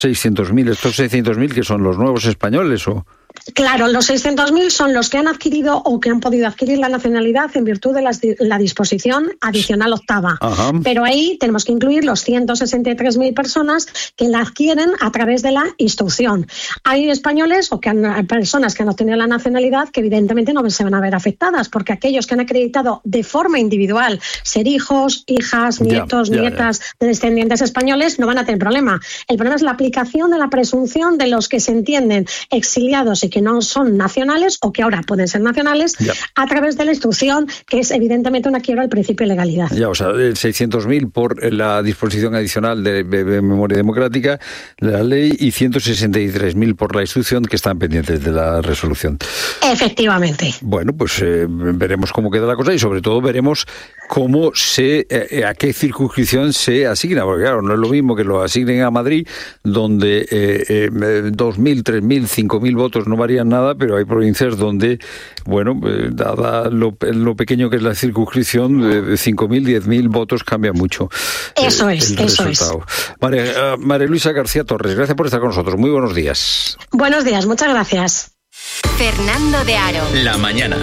600.000, ¿estos 600.000 que son los nuevos españoles o...? Claro, los 600.000 son los que han adquirido o que han podido adquirir la nacionalidad en virtud de la disposición adicional octava. Ajá. Pero ahí tenemos que incluir los 163.000 personas que la adquieren a través de la instrucción. Hay españoles o personas que han obtenido la nacionalidad que evidentemente no se van a ver afectadas, porque aquellos que han acreditado de forma individual ser hijos, hijas, nietos, nietas de descendientes españoles no van a tener problema. El problema es la aplicación de la presunción de los que se entienden exiliados y que no son nacionales o que ahora pueden ser nacionales a través de la instrucción, que es evidentemente una quiebra del principio de legalidad. Ya, o sea, 600.000 por la disposición adicional de memoria democrática, la ley, y 163.000 por la instrucción, que están pendientes de la resolución. Efectivamente. Bueno, pues veremos cómo queda la cosa y sobre todo veremos cómo a qué circunscripción se asigna, porque claro, no es lo mismo que lo asignen a Madrid, donde 2.000, 3.000, 5.000 votos no varían nada, pero hay provincias donde, bueno, dada lo pequeño que es la circunscripción, 5.000, 10.000 votos cambia mucho. Eso es. María Luisa García Torres, gracias por estar con nosotros. Muy buenos días. Buenos días, muchas gracias. Fernando de Aro. La mañana.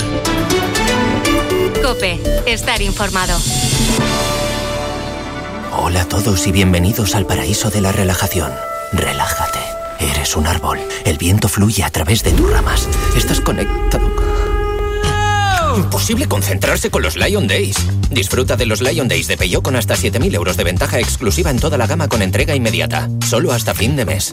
COPE, estar informado. Hola a todos y bienvenidos al paraíso de la relajación. Relájate. Eres un árbol. El viento fluye a través de tus ramas. Estás conectado. Imposible concentrarse con los Lion Days. Disfruta de los Lion Days de Peugeot con hasta 7.000 euros de ventaja exclusiva en toda la gama con entrega inmediata. Solo hasta fin de mes.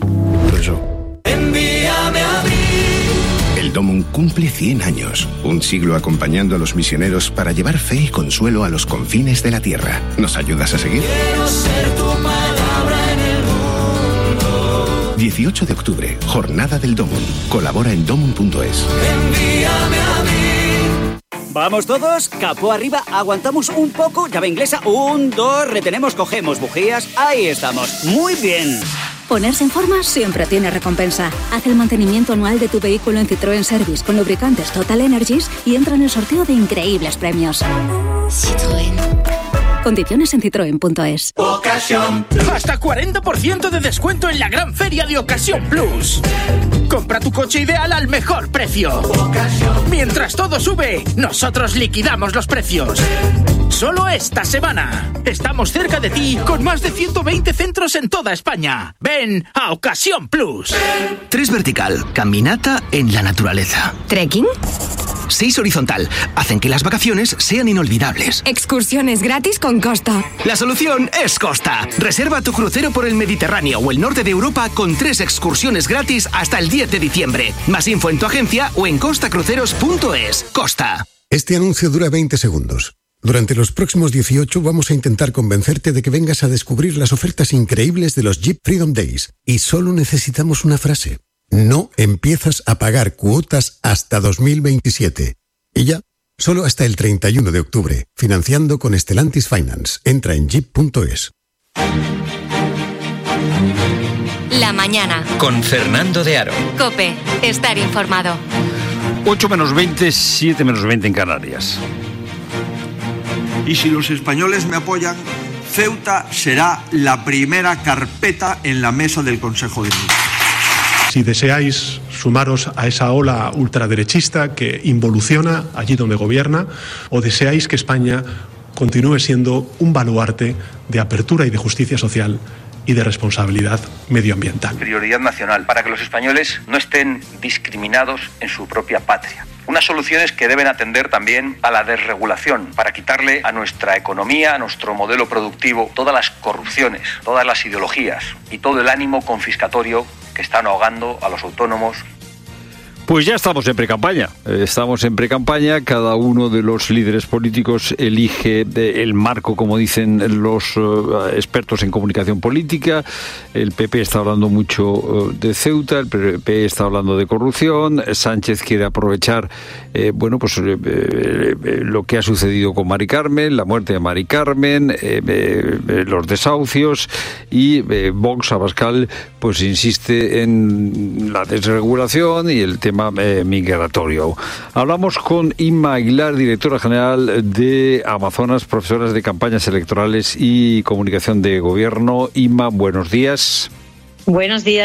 Envíame a mí. El Domum cumple 100 años. Un siglo acompañando a los misioneros para llevar fe y consuelo a los confines de la tierra. ¿Nos ayudas a seguir? Quiero ser tu palabra en el mundo. 18 de octubre, Jornada del Domum. Colabora en domum.es. Envíame a mí. Vamos todos, capó arriba, aguantamos un poco, llave inglesa, 1, 2, retenemos, cogemos bujías, ahí estamos, muy bien. Ponerse en forma siempre tiene recompensa. Haz el mantenimiento anual de tu vehículo en Citroën Service con lubricantes Total Energies y entra en el sorteo de increíbles premios. Citroën. Condiciones en citroen.es. Ocasión. Hasta 40% de descuento en la gran feria de Ocasión Plus. Compra tu coche ideal al mejor precio. Ocasión. Mientras todo sube, nosotros liquidamos los precios. Solo esta semana. Estamos cerca de ti con más de 120 centros en toda España. Ven a Ocasión Plus. 3 vertical, caminata en la naturaleza. ¿Trekking? 6 horizontal, hacen que las vacaciones sean inolvidables. Excursiones gratis con Costa. La solución es Costa. Reserva tu crucero por el Mediterráneo o el norte de Europa con 3 excursiones gratis hasta el 10 de diciembre. Más info en tu agencia o en costacruceros.es. Costa. Este anuncio dura 20 segundos. Durante los próximos 18 vamos a intentar convencerte de que vengas a descubrir las ofertas increíbles de los Jeep Freedom Days. Y solo necesitamos una frase. No empiezas a pagar cuotas hasta 2027. Y ya, solo hasta el 31 de octubre. Financiando con Stellantis Finance. Entra en jeep.es. La mañana. Con Fernando de Aro. COPE, estar informado. 8 menos 20, 7 menos 20 en Canarias. Y si los españoles me apoyan, Ceuta será la primera carpeta en la mesa del Consejo de Ministros. Si deseáis sumaros a esa ola ultraderechista que involuciona allí donde gobierna, o deseáis que España continúe siendo un baluarte de apertura y de justicia social y de responsabilidad medioambiental. Prioridad nacional, para que los españoles no estén discriminados en su propia patria. Unas soluciones que deben atender también a la desregulación, para quitarle a nuestra economía, a nuestro modelo productivo, todas las corrupciones, todas las ideologías y todo el ánimo confiscatorio que están ahogando a los autónomos. Pues ya estamos en precampaña. Cada uno de los líderes políticos elige el marco, como dicen los expertos en comunicación política. El PP está hablando mucho de Ceuta, el PP está hablando de corrupción. Sánchez quiere aprovechar lo que ha sucedido con Mari Carmen, la muerte de Mari Carmen, los desahucios, y Vox, Abascal, pues insiste en la desregulación y el tema migratorio. Hablamos con Inma Aguilar, directora general de Amazonas, profesora de campañas electorales y comunicación de gobierno. Inma, buenos días. Buenos días.